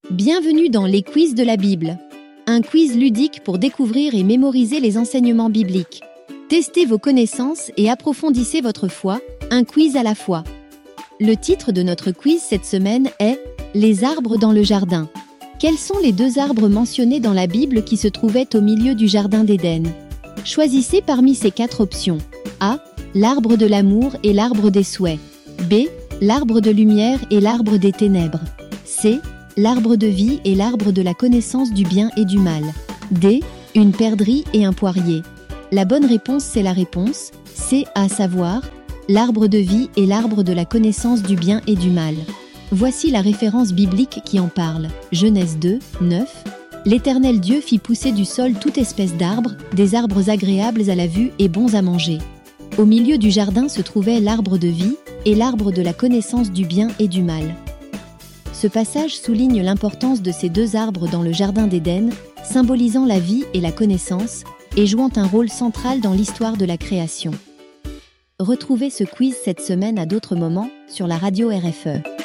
Bienvenue dans les quiz de la Bible. Un quiz ludique pour découvrir et mémoriser les enseignements bibliques. Testez vos connaissances et approfondissez votre foi, un quiz à la fois. Le titre de notre quiz cette semaine est « Les arbres dans le jardin ». Quels sont les deux arbres mentionnés dans la Bible qui se trouvaient au milieu du jardin d'Éden? Choisissez parmi ces 4 options. A. L'arbre de l'amour et l'arbre des souhaits. B. L'arbre de lumière et l'arbre des ténèbres. C. L'arbre de vie et l'arbre de la connaissance du bien et du mal. D. Une perdrix et un poirier. La bonne réponse, c'est la réponse C, à savoir l'arbre de vie et l'arbre de la connaissance du bien et du mal. Voici la référence biblique qui en parle. Genèse 2, 9. L'Éternel Dieu fit pousser du sol toute espèce d'arbres, des arbres agréables à la vue et bons à manger. Au milieu du jardin se trouvait l'arbre de vie et l'arbre de la connaissance du bien et du mal. Ce passage souligne l'importance de ces 2 arbres dans le jardin d'Éden, symbolisant la vie et la connaissance, et jouant un rôle central dans l'histoire de la création. Retrouvez ce quiz cette semaine à d'autres moments sur la radio RFE.